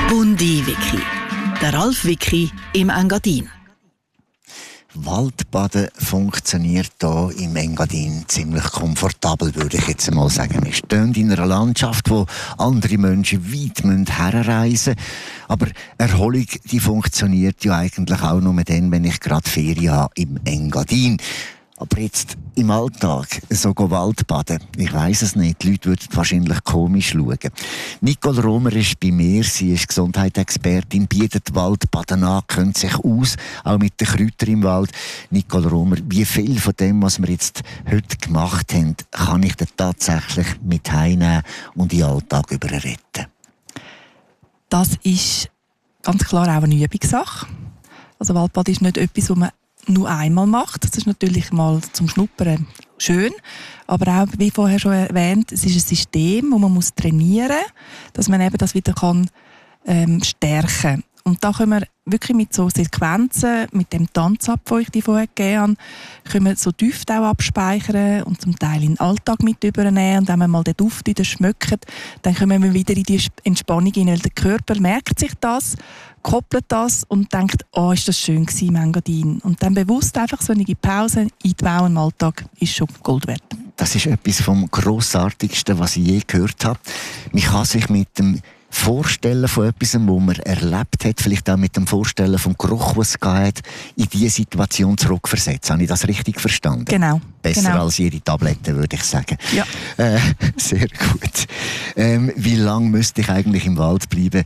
Bundi-Wiki. Der Ralf-Wiki im Engadin. Waldbaden funktioniert hier im Engadin ziemlich komfortabel, würde ich jetzt mal sagen. Wir stehen in einer Landschaft, wo andere Menschen weit herreisen müssen. Aber Erholung, die funktioniert ja eigentlich auch nur dann, wenn ich gerade Ferien habe im Engadin. Aber jetzt im Alltag so Waldbaden, ich weiss es nicht, die Leute würden wahrscheinlich komisch schauen. Nicole Romer ist bei mir, sie ist Gesundheitsexpertin, bietet Waldbaden an, kennt sich aus, auch mit den Kräutern im Wald. Nicole Romer, wie viel von dem, was wir jetzt heute gemacht haben, kann ich denn tatsächlich mit heimnehmen und in den Alltag retten? Das ist ganz klar auch eine Übungssache. Also Waldbaden ist nicht etwas, was man nur einmal macht. Das ist natürlich mal zum Schnuppern schön, aber auch, wie vorher schon erwähnt, es ist ein System, das man muss trainieren muss, dass man eben das wieder kann, stärken. Und da können wir wirklich mit so Sequenzen, mit dem Tanzab, den ich dir vorher gegeben habe, können wir so Düfte auch abspeichern und zum Teil in den Alltag mit übernehmen. Und wenn wir mal den Duft wieder schmecken, dann kommen wir wieder in die Entspannung hinein, weil der Körper merkt sich das, koppelt das und denkt, oh, ist das schön gewesen im Engadin. Und dann bewusst einfach so eine Pause einzubauen im Alltag ist schon Gold wert. Das ist etwas vom Grossartigsten, was ich je gehört habe. Man kann sich mit dem Vorstellen von etwas, was man erlebt hat, vielleicht auch mit dem Vorstellen vom Geruch, was es gab, in diese Situation zurückversetzen. Habe ich das richtig verstanden? Genau. Besser als jede Tablette, würde ich sagen. Ja. Sehr gut. Wie lange müsste ich eigentlich im Wald bleiben,